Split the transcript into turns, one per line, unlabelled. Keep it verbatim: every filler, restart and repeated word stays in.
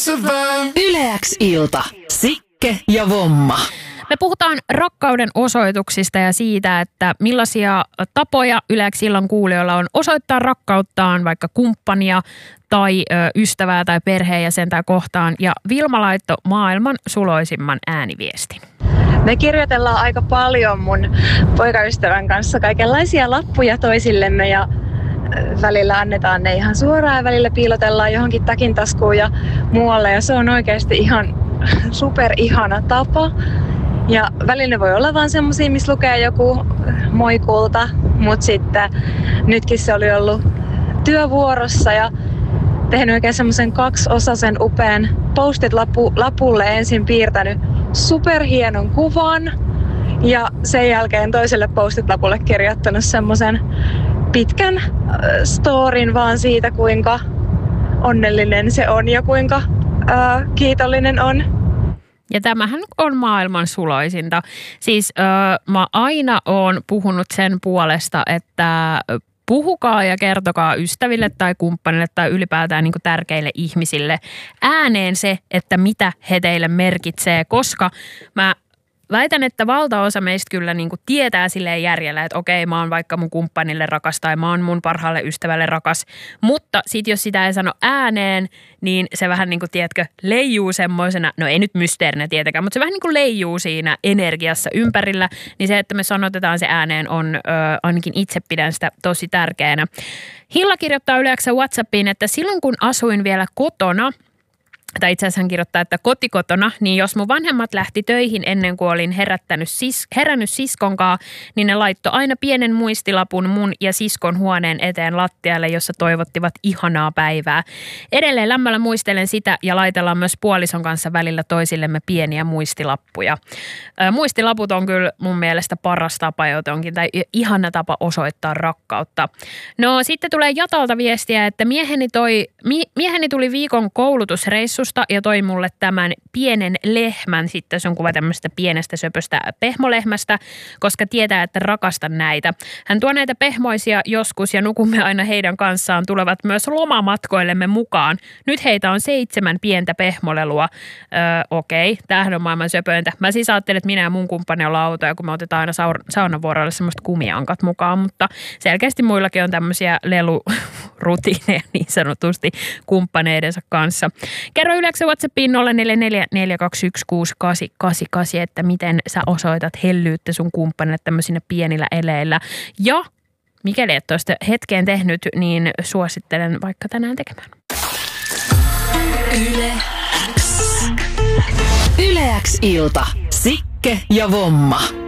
Yle X ilta. Sikke ja Vomma.
Me puhutaan rakkauden osoituksista ja siitä, että millaisia tapoja Yle X illan kuulijoilla on osoittaa rakkauttaan vaikka kumppania tai ö, ystävää tai perheenjäsentä kohtaan. Ja Vilma laittoi maailman suloisimman ääniviestin.
Me kirjoitellaan aika paljon mun poikaystävän kanssa kaikenlaisia lappuja toisillemme ja välillä annetaan ne ihan suoraan ja välillä piilotellaan johonkin takin taskuun ja muualle. Ja se on oikeasti ihan super ihana tapa. Ja välillä ne voi olla vaan semmosia, missä lukee joku moi kulta, mutta sitten nytkin se oli ollut työvuorossa ja tehnyt oikein semmoisen kaksiosaisen upean postit lapulle ensin piirtänyt superhienon kuvan ja sen jälkeen toiselle postit lapulle kirjoittanut semmoisen pitkän storin vaan siitä, kuinka onnellinen se on ja kuinka ää, kiitollinen on.
Ja tämähän on maailman suloisinta. Siis öö, mä aina oon puhunut sen puolesta, että puhukaa ja kertokaa ystäville tai kumppanille tai ylipäätään niin kuin tärkeille ihmisille ääneen se, että mitä he teille merkitsee, koska mä väitän, että valtaosa meistä kyllä niin kuin tietää silleen järjellä, että okei, mä oon vaikka mun kumppanille rakas tai mä oon mun parhaalle ystävälle rakas. Mutta sit jos sitä ei sano ääneen, niin se vähän niin kuin, tiedätkö, leijuu semmoisena, no ei nyt mysteerinä tietenkään, mutta se vähän niin kuin leijuu siinä energiassa ympärillä. Niin se, että me sanotetaan se ääneen on, ö, ainakin itse pidän sitä tosi tärkeänä. Hilla kirjoittaa yleensä WhatsAppiin, että silloin kun asuin vielä kotona, tai itse asiassa hän kirjoittaa, että kotikotona, niin jos mun vanhemmat lähti töihin ennen kuin olin herättänyt sis, herännyt siskonkaan, niin ne laittoi aina pienen muistilapun mun ja siskon huoneen eteen lattialle, jossa toivottivat ihanaa päivää. Edelleen lämmöllä muistelen sitä ja laitellaan myös puolison kanssa välillä toisillemme pieniä muistilappuja. Ä, muistilaput on kyllä mun mielestä paras tapa jotenkin, tai ihana tapa osoittaa rakkautta. No sitten tulee Jatalta viestiä, että mieheni, toi, mie, mieheni tuli viikon koulutusreissu ja toi mulle tämän pienen lehmän, sitten se on kuva tämmöistä pienestä söpöstä pehmolehmästä, koska tietää, että rakastan näitä. Hän tuo näitä pehmoisia joskus ja nukumme aina heidän kanssaan, tulevat myös lomamatkoillemme mukaan. Nyt heitä on seitsemän pientä pehmolelua. Öö, okei, tämähän on maailman söpöintä. Mä siis ajattelin, että minä ja mun kumppani ollaan autoja, kun me otetaan aina saur- saunavuoroille semmoista kumiankat mukaan, mutta selkeästi muillakin on tämmöisiä lelurutiineja niin sanotusti kumppaneidensa kanssa. Kerro Yleensä WhatsAppiin nolla neljä neljä neljä kaksi yksi kuusi kahdeksan kahdeksan kahdeksan, että miten sä osoitat hellyyttä sun kumppanille tämmöisinä pienillä eleillä. Ja mikäli et ole sitä hetkeen tehnyt, niin suosittelen vaikka tänään tekemään.
Yle X. Yle X ilta. Sikke ja Vomma.